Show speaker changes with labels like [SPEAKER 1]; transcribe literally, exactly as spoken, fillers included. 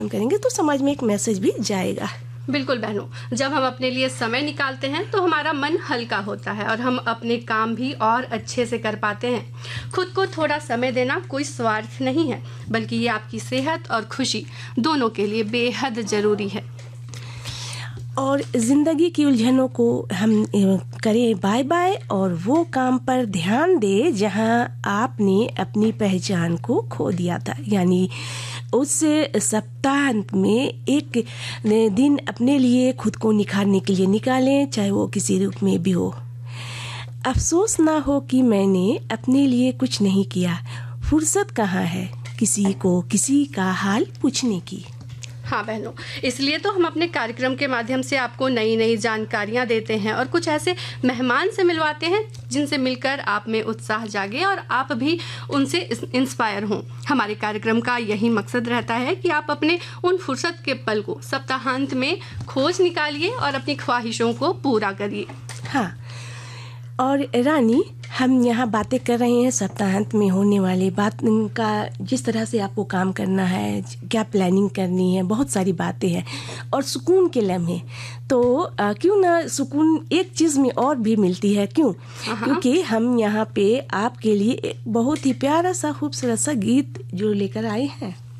[SPEAKER 1] करेंगे तो समाज में एक मैसेज भी जाएगा।
[SPEAKER 2] बिल्कुल बहनों, जब हम अपने लिए समय निकालते हैं तो हमारा मन हल्का होता है और हम अपने काम भी और अच्छे से कर पाते हैं। खुद को थोड़ा समय देना कोई स्वार्थ नहीं है, बल्कि ये आपकी सेहत और खुशी दोनों के लिए बेहद ज़रूरी है।
[SPEAKER 1] और ज़िंदगी की उलझनों को हम करें बाय बाय और वो काम पर ध्यान दें जहां आपने अपनी पहचान को खो दिया था। यानी उस सप्ताह में एक दिन अपने लिए खुद को निखारने के लिए निकालें, चाहे वो किसी रूप में भी हो। अफसोस ना हो कि मैंने अपने लिए कुछ नहीं किया, फुर्सत कहाँ है किसी को किसी का हाल पूछने की।
[SPEAKER 2] हाँ बहनों, इसलिए तो हम अपने कार्यक्रम के माध्यम से आपको नई नई जानकारियाँ देते हैं और कुछ ऐसे मेहमान से मिलवाते हैं जिनसे मिलकर आप में उत्साह जागे और आप भी उनसे इंस्पायर हों। हमारे कार्यक्रम का यही मकसद रहता है कि आप अपने उन फुर्सत के पल को सप्ताहांत में खोज निकालिए और अपनी ख्वाहिशों को पूरा करिए।
[SPEAKER 1] हाँ, और रानी, हम यहाँ बातें कर रहे हैं सप्ताहांत में होने वाली बात का, जिस तरह से आपको काम करना है, क्या प्लानिंग करनी है, बहुत सारी बातें हैं और सुकून के लम्हे। तो आ, क्यों ना सुकून एक चीज़ में और भी मिलती है, क्यों? क्योंकि हम यहाँ पे आपके लिए एक बहुत ही प्यारा सा खूबसूरत सा गीत जो लेकर आए हैं।